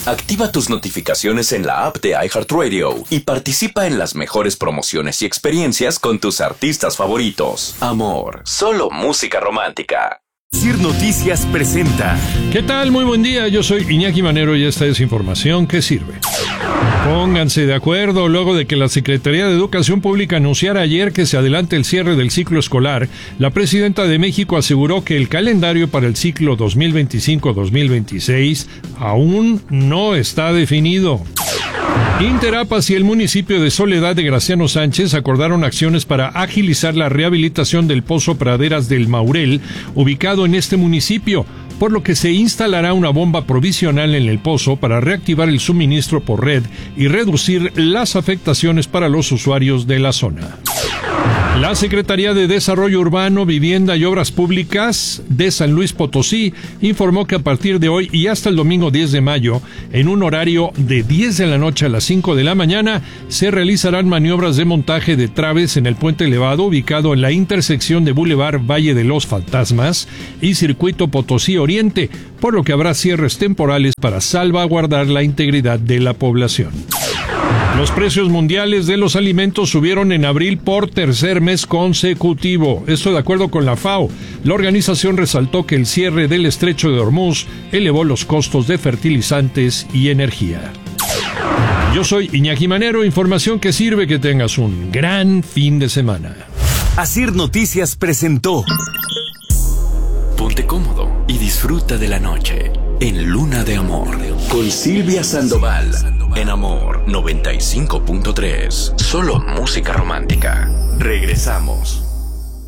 Activa tus notificaciones en la app de iHeartRadio y participa en las mejores promociones y experiencias con tus artistas favoritos. Amor, solo música romántica. Asir Noticias presenta. ¿Qué tal? Muy buen día, yo soy Iñaki Manero y esta es información que sirve. Pónganse de acuerdo luego de que la Secretaría de Educación Pública anunciara ayer que se adelante el cierre del ciclo escolar. La presidenta de México aseguró que el calendario para el ciclo 2025-2026 aún no está definido. Interapas y el municipio de Soledad de Graciano Sánchez acordaron acciones para agilizar la rehabilitación del Pozo Praderas del Maurel, ubicado en este municipio, por lo que se instalará una bomba provisional en el pozo para reactivar el suministro por red y reducir las afectaciones para los usuarios de la zona. La Secretaría de Desarrollo Urbano, Vivienda y Obras Públicas de San Luis Potosí informó que a partir de hoy y hasta el domingo 10 de mayo, en un horario de 10 de la noche a las 5 de la mañana, se realizarán maniobras de montaje de traves en el puente elevado ubicado en la intersección de Boulevard Valle de los Fantasmas y Circuito Potosí Oriente, por lo que habrá cierres temporales para salvaguardar la integridad de la población. Los precios mundiales de los alimentos subieron en abril por tercer mes consecutivo. Esto de acuerdo con la FAO. La organización resaltó que el cierre del estrecho de Hormuz elevó los costos de fertilizantes y energía. Yo soy Iñaki Manero, información que sirve. Que tengas un gran fin de semana. Asir Noticias presentó. Ponte cómodo y disfruta de la noche en Luna de Amor con Silvia Sandoval. En Amor 95.3. Solo música romántica. Regresamos.